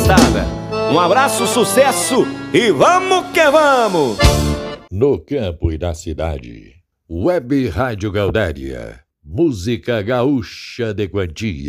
Estrada. Um abraço, sucesso e vamos que vamos! No campo e na cidade, Web Rádio Gaudéria, música gaúcha de quantia.